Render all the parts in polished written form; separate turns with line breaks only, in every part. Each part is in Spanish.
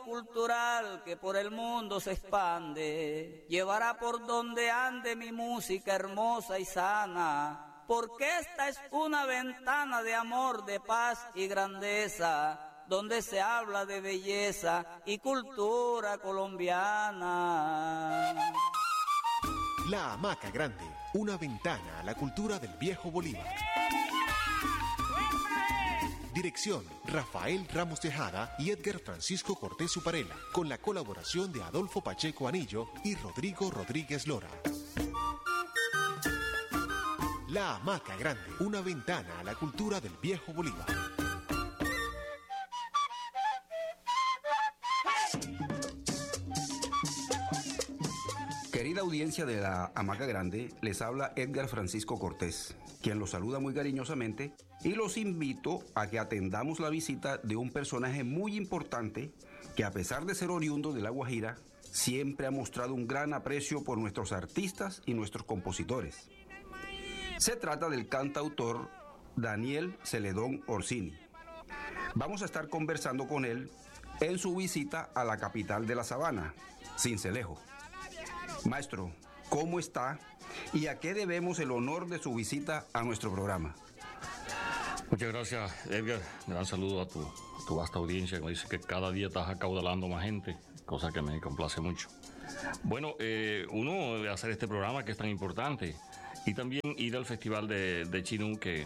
cultural que por el mundo se expande, llevará por donde ande mi música hermosa y sana, porque esta es una ventana de amor, de paz y grandeza, donde se habla de belleza y cultura colombiana.
La Hamaca Grande, una ventana a la cultura del viejo Bolívar. Dirección, Rafael Ramos Tejada y Edgar Francisco Cortés Uparela, con la colaboración de Adolfo Pacheco Anillo y Rodrigo Rodríguez Lora. La Hamaca Grande, una ventana a la cultura del viejo Bolívar.
Querida audiencia de la Hamaca Grande, les habla Edgar Francisco Cortés, quien los saluda muy cariñosamente y los invito a que atendamos la visita de un personaje muy importante que, a pesar de ser oriundo de La Guajira, siempre ha mostrado un gran aprecio por nuestros artistas y nuestros compositores. Se trata del cantautor Daniel Celedón Orsini. Vamos a estar conversando con él en su visita a la capital de la Sabana, Sincelejo. Maestro, ¿cómo está? ¿Y a qué debemos el honor de su visita a nuestro programa?
Muchas gracias, Edgar. Gran saludo a tu vasta audiencia, que me dice que cada día estás acaudalando más gente, cosa que me complace mucho. Bueno, uno debe hacer este programa que es tan importante y también ir al Festival de Chinú que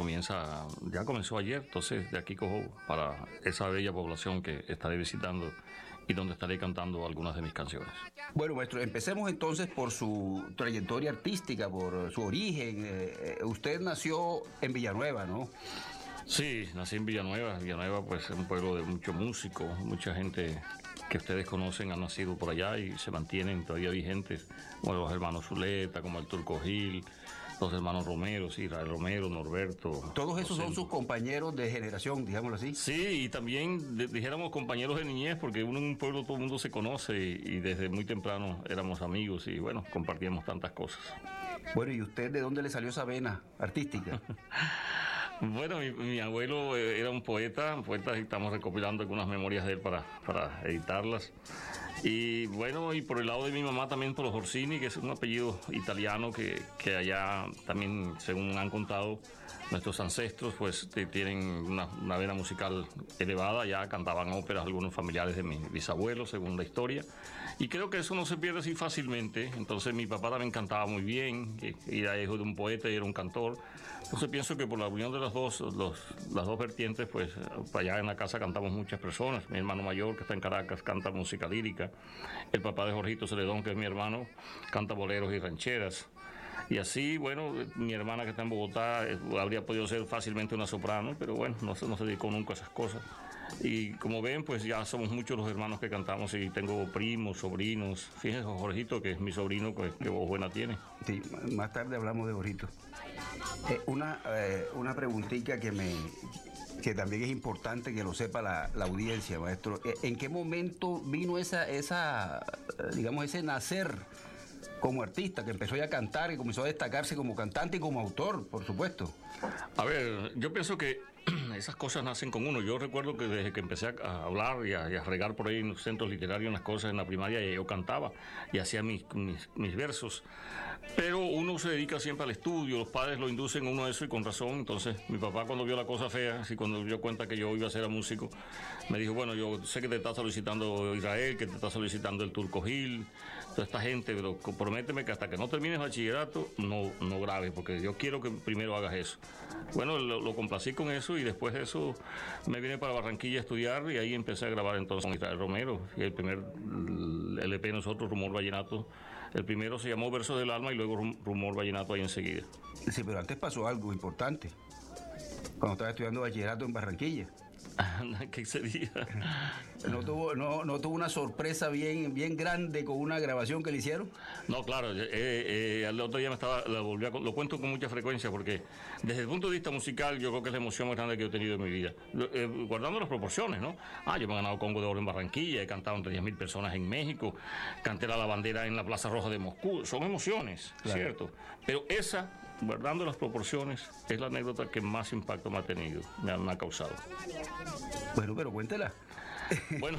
ya comenzó ayer. Entonces de aquí cojo para esa bella población que estaré visitando y donde estaré cantando algunas de mis canciones.
Bueno, maestro, empecemos entonces por su trayectoria artística, por su origen. Usted nació en Villanueva, ¿no?
Sí, nací en Villanueva. Villanueva pues es un pueblo de muchos músicos, mucha gente que ustedes conocen han nacido por allá y se mantienen todavía vigentes, como los hermanos Zuleta, como el Turco Gil, los hermanos Romero, sí, Israel Romero, Norberto.
Todos esos son sus compañeros de generación, digámoslo así.
Sí, y también dijéramos compañeros de niñez, porque uno en un pueblo todo el mundo se conoce y desde muy temprano éramos amigos y bueno, compartíamos tantas cosas.
Bueno, ¿y usted de dónde le salió esa vena artística?
Bueno, mi abuelo era un poeta y estamos recopilando algunas memorias de él para editarlas. Y bueno, y por el lado de mi mamá también por los Orsini, que es un apellido italiano que allá también, según han contado nuestros ancestros, pues tienen una vena musical elevada. Ya cantaban óperas algunos familiares de mis bisabuelos, según la historia. Y creo que eso no se pierde así fácilmente. Entonces mi papá también cantaba muy bien, y era hijo de un poeta y era un cantor. Entonces pienso que por la unión de las dos vertientes, pues allá en la casa cantamos muchas personas. Mi hermano mayor, que está en Caracas, canta música lírica. El papá de Jorgito Celedón, que es mi hermano, canta boleros y rancheras. Y así, bueno, mi hermana que está en Bogotá habría podido ser fácilmente una soprano, pero bueno, no se dedicó nunca a esas cosas. Y como ven, pues ya somos muchos los hermanos que cantamos y tengo primos, sobrinos. Fíjense, Jorgito, que es mi sobrino, pues, que voz buena tiene.
Sí, más tarde hablamos de Jorgito. Una preguntita que también es importante que lo sepa la audiencia, maestro. ¿En qué momento vino digamos, ese nacer como artista, que empezó ya a cantar y comenzó a destacarse como cantante y como autor, por supuesto?
A ver, yo pienso que esas cosas nacen con uno. Yo recuerdo que desde que empecé a hablar y a regar por ahí en los centros literarios, en las cosas, en la primaria, yo cantaba y hacía mis versos. Pero uno se dedica siempre al estudio, los padres lo inducen a uno a eso y con razón. Entonces mi papá, cuando vio la cosa fea, y cuando dio cuenta que yo iba a ser músico, me dijo: bueno, yo sé que te está solicitando Israel, que te está solicitando el Turco Gil, toda esta gente, pero prométeme que hasta que no termines bachillerato no grabes, porque yo quiero que primero hagas eso. Bueno, lo complací con eso y después de eso me vine para Barranquilla a estudiar y ahí empecé a grabar entonces con Israel Romero. Y el primer LP de nosotros, Rumor Vallenato, el primero se llamó Versos del Alma y luego Rumor Vallenato ahí enseguida.
Sí, pero antes pasó algo importante, cuando estaba estudiando bachillerato en Barranquilla.
¿Qué sería?
¿No tuvo una sorpresa bien grande con una grabación que le hicieron?
No, claro. El otro día lo cuento con mucha frecuencia porque desde el punto de vista musical yo creo que es la emoción más grande que he tenido en mi vida. Guardando las proporciones, ¿no? Yo me he ganado Congo de Oro en Barranquilla, he cantado entre 10.000 personas en México, canté la bandera en la Plaza Roja de Moscú. Son emociones, claro, ¿cierto? Pero esa, guardando las proporciones, es la anécdota que más impacto me ha tenido, me ha causado.
Bueno, pero cuéntela.
Bueno,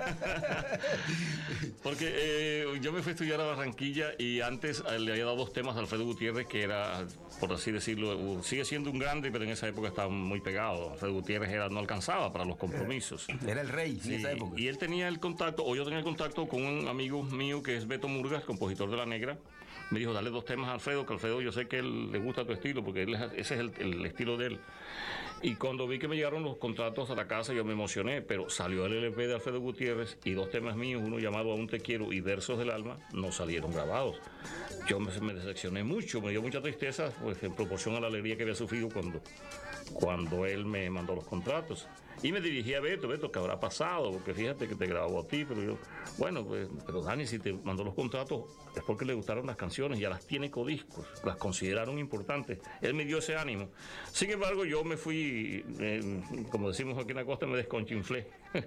porque yo me fui a estudiar a Barranquilla y antes le había dado 2 temas a Alfredo Gutiérrez, que era, por así decirlo, sigue siendo un grande, pero en esa época estaba muy pegado. Alfredo Gutiérrez no alcanzaba para los compromisos.
Era el rey en esa época.
Y él tenía el contacto, o yo tenía el contacto con un amigo mío que es Beto Murgas, compositor de La Negra. Me dijo, dale 2 temas a Alfredo, que Alfredo yo sé que él le gusta tu estilo, porque ese es el estilo de él. Y cuando vi que me llegaron los contratos a la casa, yo me emocioné, pero salió el LP de Alfredo Gutiérrez y 2 temas míos, uno llamado Aún te quiero y Versos del alma, no salieron grabados. Yo me decepcioné mucho, me dio mucha tristeza, pues en proporción a la alegría que había sufrido cuando él me mandó los contratos. Y me dirigí a Beto, ¿qué habrá pasado? Porque fíjate que te grabó a ti, pero yo, bueno, pues, pero Dani, si te mandó los contratos es porque le gustaron las canciones, ya las tiene codiscos, las consideraron importantes. Él me dio ese ánimo. Sin embargo, yo me fui, como decimos aquí en la costa, me desconchinflé.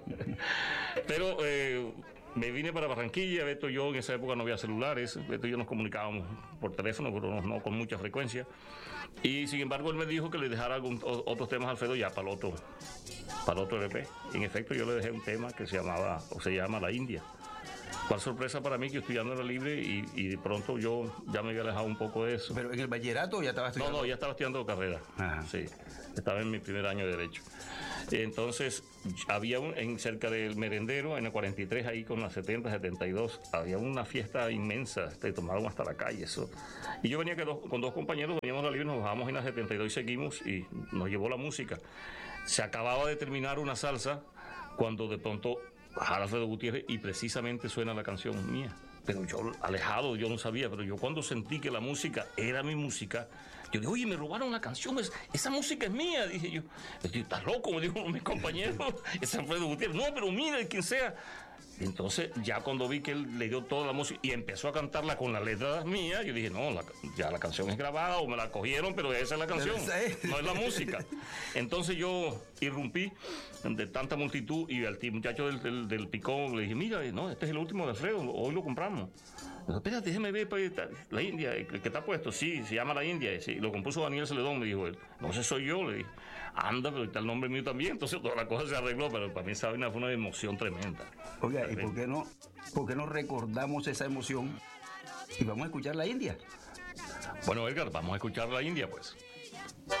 Pero me vine para Barranquilla. Beto y yo en esa época no había celulares, Beto y yo nos comunicábamos por teléfono, pero no con mucha frecuencia. Y sin embargo él me dijo que le dejara otros temas a Alfredo ya para el otro LP. En efecto yo le dejé un tema que se llama La India. Cuál sorpresa para mí que yo estudiando en la libre y de pronto yo ya me había alejado un poco de eso.
¿Pero en el bachillerato ya estaba estudiando?
No, ya estaba estudiando carrera. Ajá. Sí, estaba en mi primer año de Derecho. Entonces había cerca del merendero, en el 43, ahí con la 70, 72, había una fiesta inmensa, te tomaron hasta la calle eso. Y yo venía con 2 compañeros, veníamos a la libre, nos bajamos en la 72 y seguimos y nos llevó la música. Se acababa de terminar una salsa cuando de pronto bajara Alfredo Gutiérrez y precisamente suena la canción mía. Pero yo, alejado, yo no sabía, pero yo cuando sentí que la música era mi música, yo dije, oye, me robaron la canción, esa música es mía, dije yo. ¿Estás loco? Me dijo mi compañero, es Alfredo Gutiérrez. No, pero mira, quien sea. Entonces, ya cuando vi que él le dio toda la música y empezó a cantarla con la letra mía, yo dije, no, ya la canción es grabada o me la cogieron, pero esa es la canción, no es la música. Entonces yo irrumpí de tanta multitud y al muchacho del picón le dije, mira, no, este es el último de Alfredo, hoy lo compramos. Dijo, espérate, déjeme ver la India, el que está puesto, sí, se llama La India, sí, lo compuso Daniel Celedón, me dijo él. No sé, soy yo, le dije, anda, pero está el nombre mío también, entonces toda la cosa se arregló, pero para mí esa fue una emoción tremenda.
Oiga, ¿y por qué no recordamos esa emoción y vamos a escuchar La India?
Bueno, Edgar, vamos a escuchar La India, pues.